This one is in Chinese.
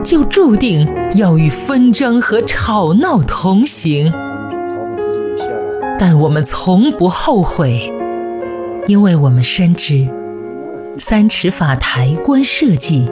就注定要与纷争和吵闹同行。但我们从不后悔，因为我们深知三尺法抬棺设计